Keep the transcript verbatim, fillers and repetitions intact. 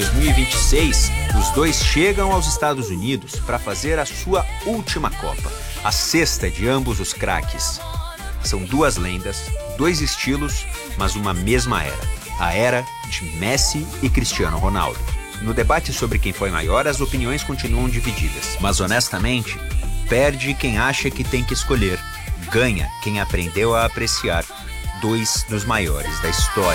dois mil e vinte e seis, os dois chegam aos Estados Unidos para fazer a sua última Copa, a sexta de ambos os craques. São duas lendas, dois estilos, mas uma mesma era, a era de Messi e Cristiano Ronaldo. No debate sobre quem foi maior, as opiniões continuam divididas, mas honestamente, perde quem acha que tem que escolher, ganha quem aprendeu a apreciar dois dos maiores da história.